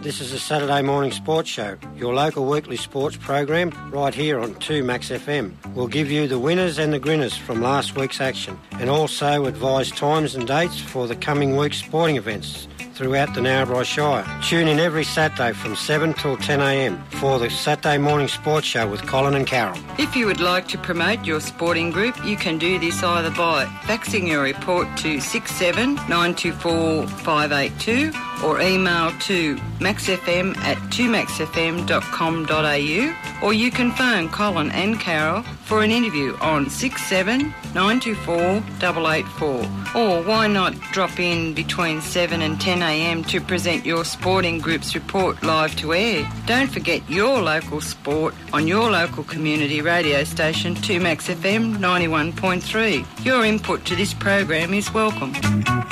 This is a Saturday morning sports show, your local weekly sports program right here on 2Max FM. We'll give you the winners and the grinners from last week's action and also advise times and dates for the coming week's sporting events throughout the Narrabri Shire. Tune in every Saturday from 7 till 10 a.m. for the Saturday morning sports show with Colin and Carol. If you would like to promote your sporting group, you can do this either by faxing your report to 67924 or email to maxfm@2maxfm.com.au, or you can phone Colin and Carol for an interview on 67924 or why not drop in between 7 and 10 a.m. to present your sporting group's report live to air. Don't forget your local sport on your local community radio station 2Max FM 91.3. Your input to this program is welcome.